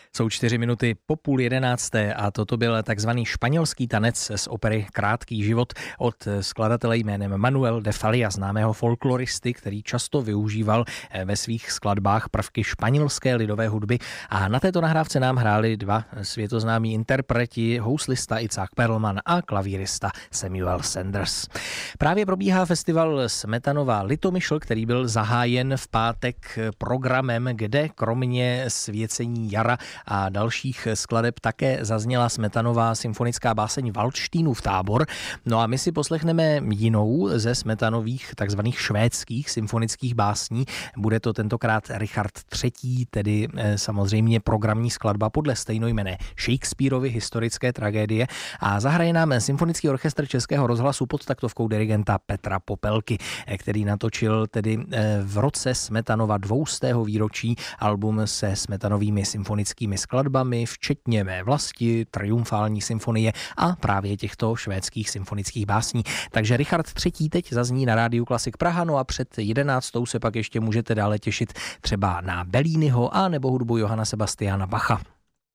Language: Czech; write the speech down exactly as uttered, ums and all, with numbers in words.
Jsou čtyři minuty po půl jedenácté a toto byl takzvaný španělský tanec z opery Krátký život od skladatele jménem Manuel de Falla, známého folkloristy, který často využíval ve svých skladbách prvky španělské lidové hudby. A na této nahrávce nám hráli dva světoznámí interpreti, houslista Itzhak Perlman a klavírista Samuel Sanders. Právě probíhá festival Smetanova Litomyšl, který byl zahájen v pátek programem, kde kromě svěcení jara a dalších skladeb také zazněla Smetanová symfonická báseň Valdštínův tábor. No a my si poslechneme jinou ze Smetanových takzvaných švédských symfonických básní. Bude to tentokrát Richard třetí, tedy samozřejmě programní skladba podle stejnojmenné Shakespeareovy historické tragédie a zahraje nám Symfonický orchestr Českého rozhlasu pod taktovkou dirigenta Petra Popelky, který natočil tedy v roce Smetanova dvoustého výročí album se Smetanovými symfonickými skladbami, včetně Mé vlasti, Triumfální symfonie a právě těchto švédských symfonických básní. Takže Richard třetí teď zazní na rádiu Klasik Praha, no a před jedenáctou se pak ještě můžete dále těšit třeba na Belliniho a nebo hudbu Johana Sebastiana Bacha.